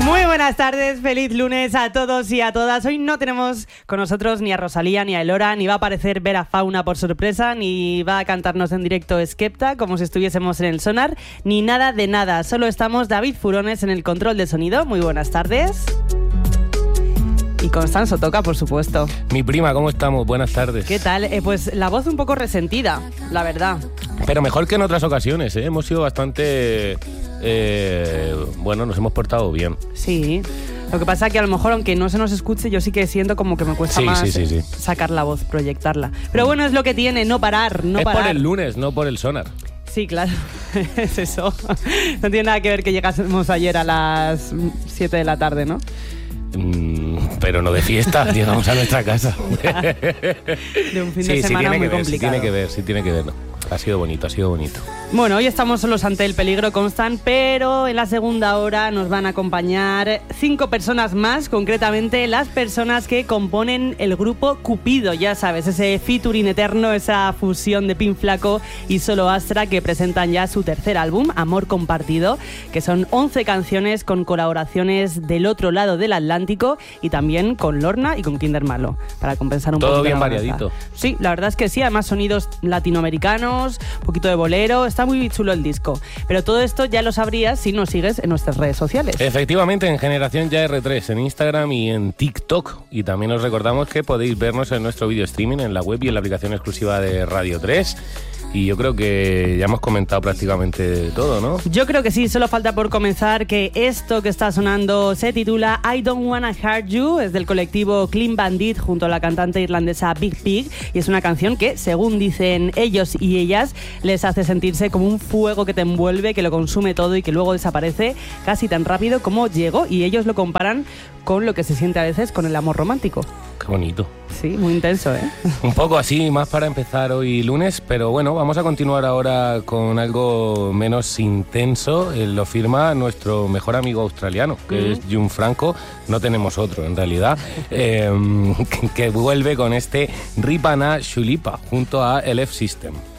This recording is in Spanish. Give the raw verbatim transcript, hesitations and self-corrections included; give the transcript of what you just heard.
Muy buenas tardes, feliz lunes a todos y a todas. Hoy no tenemos con nosotros ni a Rosalía ni a Elora, ni va a aparecer Vera Fauna por sorpresa, ni va a cantarnos en directo Skepta como si estuviésemos en el Sonar, ni nada de nada. Solo estamos David Furones en el control de sonido. Muy buenas tardes. Y Constanzo Toca, por supuesto. Mi prima, ¿cómo estamos? Buenas tardes. ¿Qué tal? Eh, pues la voz un poco resentida, la verdad. Pero mejor que en otras ocasiones, ¿eh? Hemos sido bastante... Eh, bueno, nos hemos portado bien. Sí. Lo que pasa es que a lo mejor, aunque no se nos escuche, yo sí que siento como que me cuesta sí, más sí, sí, sí. sacar la voz, proyectarla. Pero bueno, es lo que tiene, no parar, no es parar. por el lunes, no por el Sonar. Sí, claro, es eso. No tiene nada que ver que llegásemos ayer a las siete de la tarde, ¿no? Mm, pero no de fiesta, llegamos a nuestra casa. De un fin sí, de semana sí, muy ver, complicado. Sí tiene que ver, sí tiene que ver. ¿no? Ha sido bonito, ha sido bonito. Bueno, hoy estamos solos ante el peligro, Constant, pero en la segunda hora nos van a acompañar cinco personas más, concretamente las personas que componen el grupo Cupido, ya sabes, ese featuring eterno, esa fusión de Pin Flaco y Solo Astra, que presentan ya su tercer álbum, Amor Compartido, que son once canciones con colaboraciones del otro lado del Atlántico y también con Lorna y con Kinder Malo, para compensar un poco. Todo bien variadito. Sí, la verdad es que sí, además sonidos latinoamericanos, un poquito de bolero, está muy chulo el disco. Pero todo esto ya lo sabrías si nos sigues en nuestras redes sociales. Efectivamente, en Generación Ya R tres, en Instagram y en TikTok. Y también os recordamos que podéis vernos en nuestro video streaming en la web y en la aplicación exclusiva de Radio tres. Y yo creo que ya hemos comentado prácticamente todo, ¿no? Yo creo que sí, solo falta por comenzar que esto que está sonando se titula I Don't Wanna Hurt You, es del colectivo Clean Bandit junto a la cantante irlandesa Big Pig, y es una canción que, según dicen ellos y ellas, les hace sentirse como un fuego que te envuelve, que lo consume todo y que luego desaparece casi tan rápido como llegó, y ellos lo comparan con lo que se siente a veces con el amor romántico. Qué bonito. Sí, muy intenso, ¿eh? Un poco así, más para empezar hoy lunes, pero bueno, vamos a continuar ahora con algo menos intenso. Eh, lo firma nuestro mejor amigo australiano, que mm. es Jun Franco. No tenemos otro, en realidad, eh, que vuelve con este Ripana Shulipa junto a L F System.